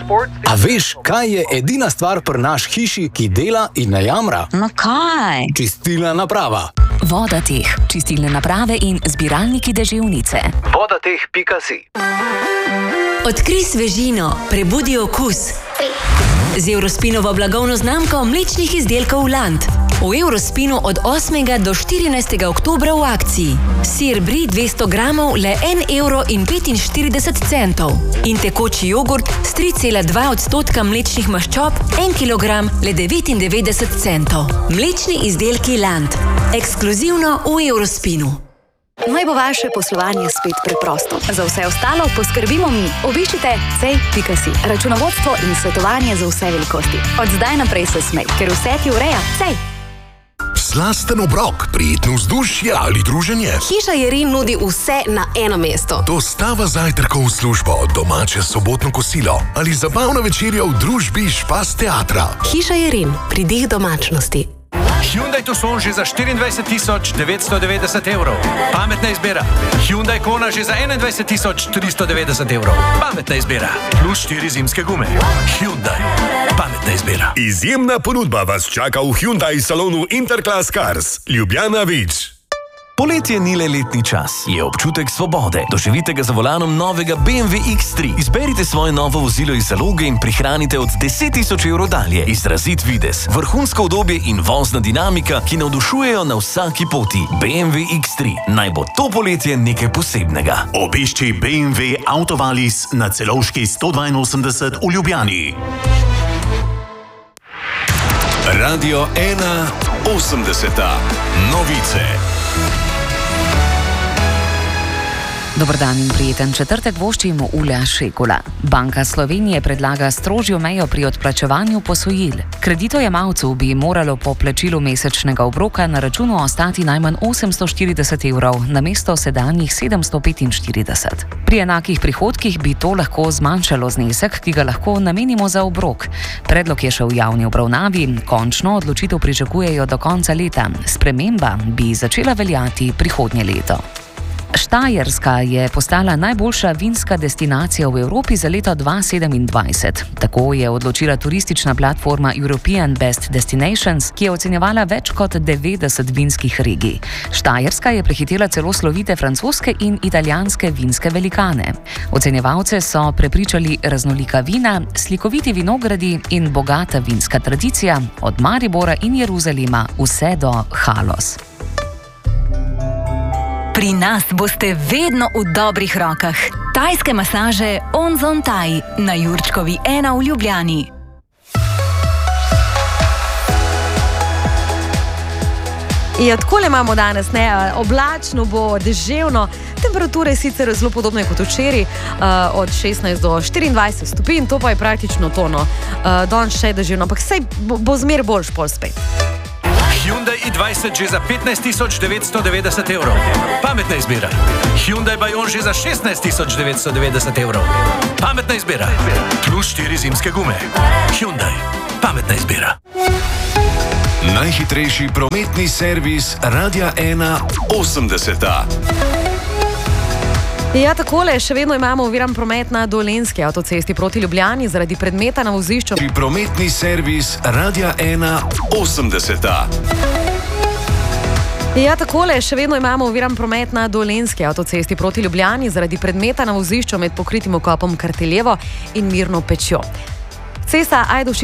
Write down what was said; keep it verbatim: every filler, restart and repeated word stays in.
A veš, kaj je edina stvar pri naš hiši, ki dela in ne jamra? No kaj? Čistilna naprava. Vodateh, čistilne naprave in zbiralniki deževnice. vodateh pika si. Odkrij svežino, prebudi okus. Z Eurospinovo blagovno znamko mlečnih izdelkov Land. V Eurospinu od osmega do štirinajstega oktobra v akciji. Sir brie dvesto gramov le en evro in petinštirideset centov. In tekoči jogurt s tri cela dva odstotka mlečnih maščob, en kilogram le devetindevetdeset centov. Mlečni izdelki Land. Ekskluzivno v Eurospinu. Naj bo vaše poslovanje spet preprosto. Za vse ostalo poskrbimo mi. Obiščite cej pika si. Računovodstvo in svetovanje za vse velikosti. Od zdaj naprej se smej, ker vse ti ureja Cej. Slasten obrok, prijetno vzdušje ali druženje. Hiša Jerin nudi vse na eno mesto. Dostava zajtrkov v službo, domače sobotno kosilo ali zabavna večerja v družbi Špas teatra. Hiša Jerin, pridih domačnosti. Hyundai Tucson že za štiriindvajset tisoč devetsto devetdeset evrov. Pametna izbira. Hyundai Kona že za enaindvajset tisoč tristo devetdeset evrov. Pametna izbira. Plus štiri zimske gume. Hyundai. Pametna izbira. Izjemna ponudba vas čaka v Hyundai salonu Interclass Cars. Ljubljana Vič. Poletje ni le letni čas, je občutek svobode. Doživite ga za volanom novega B M W X tri. Izberite svoje novo vozilo iz zaloge in prihranite od deset tisoč evrov dalje. Izrazit videz, vrhunsko udobje in vozna dinamika, ki navdušujejo na vsaki poti. B M W X tri. Naj bo to poletje nekaj posebnega. Obišči B M W Autovalis na Celovški sto dvainosemdeset v Ljubljani. Radio ena osemdeseta. Novice. Dobar dan in prijeten četrtek voščimo Ulja Šekula. Banka Slovenije predlaga strožjo mejo pri odplačevanju posojil. Kreditojemalcu bi moralo po plačilu mesečnega obroka na računu ostati najmanj osemsto štirideset evrov, namesto sedanjih sedemsto petinštirideset. Pri enakih prihodkih bi to lahko zmanjšalo znesek, ki ga lahko namenimo za obrok. Predlog je še v javni obravnavi, končno odločitev pričakujejo do konca leta. Sprememba bi začela veljati prihodnje leto. Štajerska je postala najboljša vinska destinacija v Evropi za leto dva tisoč sedemindvajset. Tako je odločila turistična platforma European Best Destinations, ki je ocenjevala več kot devetdeset vinskih regij. Štajerska je prehitela celo slovite francoske in italijanske vinske velikane. Ocenjevalce so prepričali raznolika vina, slikoviti vinogradi in bogata vinska tradicija od Maribora in Jeruzalema vse do Halos. Pri nas boste vedno v dobrih rokah. Tajske masaže Onzon Thai na Jurčkovi ena v Ljubljani. Ja, takole imamo danes, ne, oblačno bo, deževno, temperature sicer zelo podobne kot včeraj, uh, od šestnajst do štiriindvajset stopinj, to pa je praktično tono. Uh, danes še deževno, ampak sej bo, bo zmer boljš pol spet. Hyundai i dvajset že za petnajst tisoč devetsto devetdeset evrov. Pametna izbira. Hyundai Bayon že za šestnajst tisoč devetsto devetdeset evrov. Pametna izbira. Plus štiri zimske gume. Hyundai. Pametna izbira. Najhitrejši prometni servis Radia ena osemdeseta. Ja, takole, še vedno imamo oviran promet na Dolenjski avtocesti proti Ljubljani zaradi predmeta na vozišču. Prometni servis Radia ena osemdeseta. Ja, takole, še vedno imamo oviran promet na Dolenjski avtocesti proti Ljubljani zaradi predmeta na vozišču med pokritim okopom Karteljevo in Mirno Pečjo. Cesta Ajdovščina